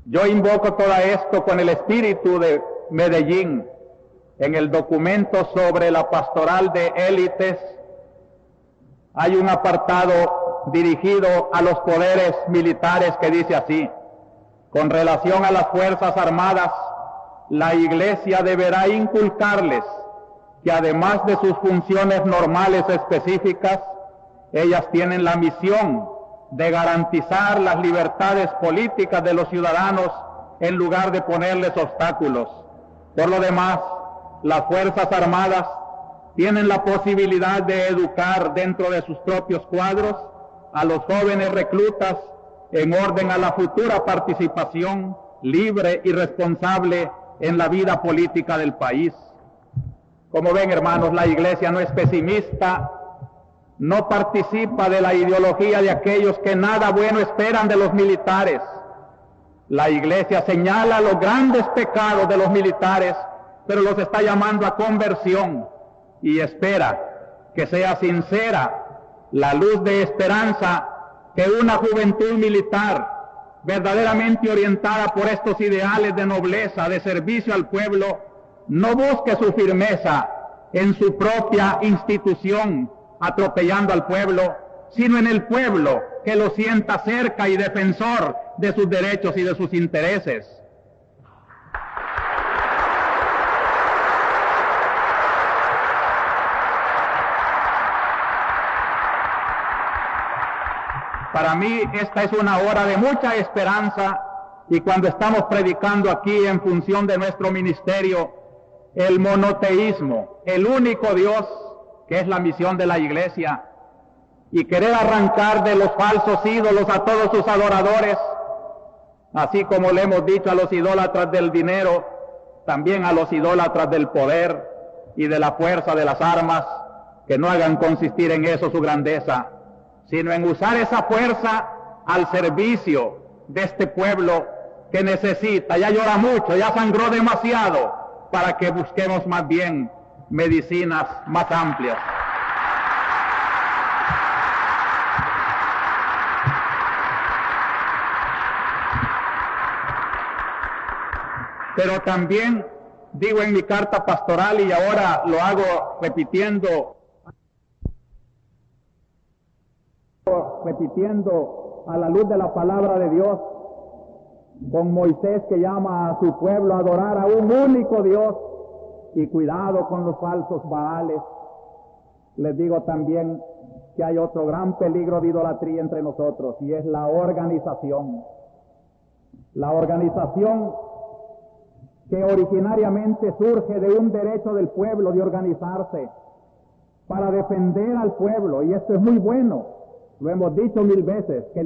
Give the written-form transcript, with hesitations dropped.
Yo invoco todo esto con el espíritu de Medellín. En el documento sobre la pastoral de élites hay un apartado dirigido a los poderes militares que dice así: con relación a las Fuerzas Armadas, la Iglesia deberá inculcarles que además de sus funciones normales específicas, ellas tienen la misión de garantizar las libertades políticas de los ciudadanos en lugar de ponerles obstáculos. Por lo demás, las Fuerzas Armadas tienen la posibilidad de educar dentro de sus propios cuadros a los jóvenes reclutas en orden a la futura participación libre y responsable en la vida política del país. Como ven, hermanos, la Iglesia no es pesimista, no participa de la ideología de aquellos que nada bueno esperan de los militares. La Iglesia señala los grandes pecados de los militares, pero los está llamando a conversión y espera que sea sincera la luz de esperanza que una juventud militar verdaderamente orientada por estos ideales de nobleza, de servicio al pueblo, no busque su firmeza en su propia institución, atropellando al pueblo, sino en el pueblo que lo sienta cerca y defensor de sus derechos y de sus intereses. Para mí esta es una hora de mucha esperanza, y cuando estamos predicando aquí en función de nuestro ministerio, el monoteísmo, el único Dios, que es la misión de la Iglesia, y querer arrancar de los falsos ídolos a todos sus adoradores, así como le hemos dicho a los idólatras del dinero, también a los idólatras del poder y de la fuerza de las armas, que no hagan consistir en eso su grandeza, sino en usar esa fuerza al servicio de este pueblo que necesita, ya llora mucho, ya sangró demasiado, para que busquemos más bien medicinas más amplias. Pero también digo en mi carta pastoral, y ahora lo hago repitiendo a la luz de la palabra de Dios, con Moisés, que llama a su pueblo a adorar a un único Dios, y cuidado con los falsos baales. Les digo también que hay otro gran peligro de idolatría entre nosotros, y es la organización. La organización que originariamente surge de un derecho del pueblo de organizarse para defender al pueblo, y esto es muy bueno, lo hemos dicho 1000 veces, que